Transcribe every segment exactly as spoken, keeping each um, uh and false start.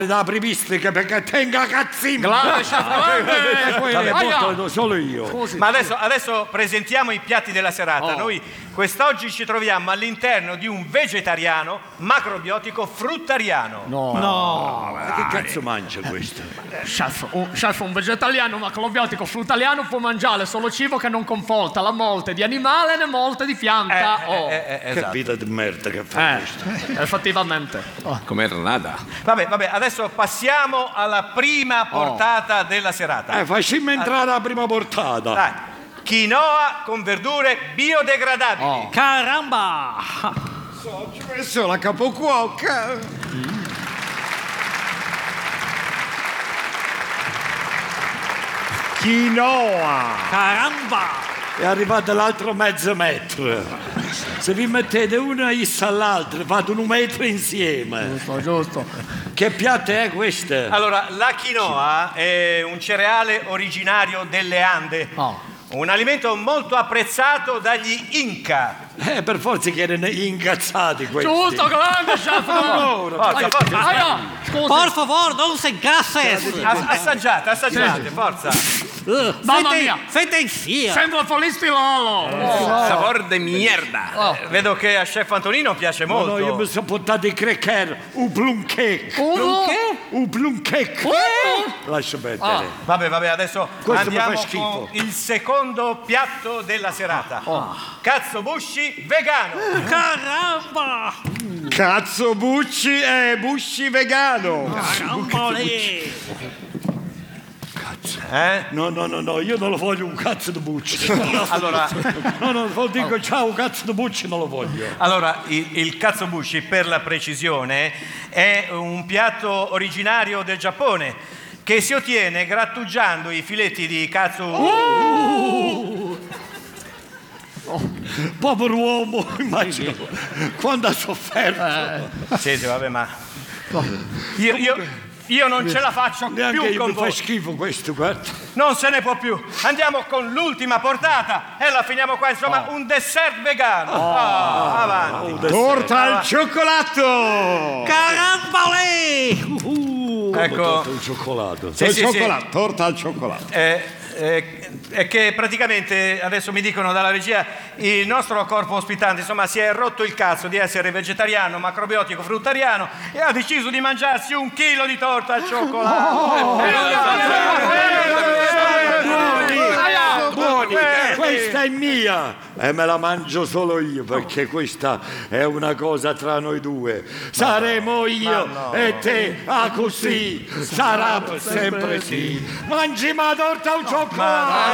da privistica perché tenga cazzino. Grande, chef, grande. Vabbè, Aia. portalo solo io. Scusi. Ma adesso, adesso presentiamo i piatti della serata. Oh. Noi quest'oggi ci troviamo all'interno di un vegetariano macrobiotico fruttariano. No. No, ma che cazzo mangia questo? Chef, un, chef, un vegetariano macrobiotico fruttariano può mangiare solo cibo che non comporta la morte di animale né morte di pianta. Eh, oh. eh, eh, eh, Che esatto. vita di merda che fa Eh, questo. effettivamente. Oh. Come nada. Vabbè, vabbè, adesso passiamo alla prima portata della serata. Eh, facciamo entrare la prima portata. Dai, quinoa con verdure biodegradabili. Oh. Caramba! Ci ho messo la capocuoca. Quinoa. Caramba! È arrivato l'altro mezzo metro. Se vi mettete una issa all'altra, fate un metro insieme. Giusto, giusto. Che piatto è questo? Allora, la quinoa è un cereale originario delle Ande. Oh. Un alimento molto apprezzato dagli Inca. Eh, per forza che erano incazzati questi. Giusto, grande, chef. Allora, Forza, forza. Aia, scusi. Por favor, non se gases! Ass- assaggiate, assaggiate, forza. Mamma Fete- mia. Fete insia! Sembra polistirolo. Sabor de mierda. Oh. Vedo che a chef Antonino piace No, molto. no, io mi sono portato i cracker, un plum cake. Uno. Un plum cake. Uno. Lascia perdere. Vabbè, vabbè, adesso Questo mi fa andiamo schifo. con il secondo piatto della serata. Cazzo Bushi vegano. Caramba! Cazzo Bucci e Busci vegano. Carambole! Eh? No, no, no, no, io non lo voglio un cazzo di Bucci. Allora, No, no, lo dico ciao, un cazzo di Bucci non lo voglio. allora il, il Cazzo Bushi, per la precisione, è un piatto originario del Giappone che si ottiene grattugiando i filetti di cazzo. Povero uomo, immagino, quando ha sofferto. Sì, sì, vabbè, ma io, io, io non ce la faccio Neanche più io con mi fa voi. schifo questo, guarda. Non se ne può più. Andiamo con l'ultima portata e la finiamo qua. Insomma, un dessert vegano. Ah, avanti. Torta al cioccolato! Carambole! Uh, Ecco, Torta al cioccolato. Sì, sì, sì. Torta al cioccolato. eh, eh, è che praticamente adesso mi dicono dalla regia il nostro corpo ospitante insomma si è rotto il cazzo di essere vegetariano, macrobiotico, fruttariano e ha deciso di mangiarsi un chilo di torta al cioccolato. Buoni, questa è mia e me la mangio solo io perché questa è una cosa tra noi due. Saremo io e te, ah così, sarà sempre sì. Mangi ma torta al cioccolato.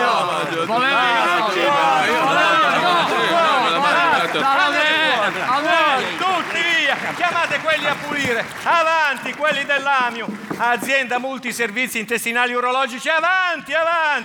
Tutti via, chiamate quelli a pulire, avanti quelli dell'Amio, azienda multiservizi intestinali urologici, avanti, avanti.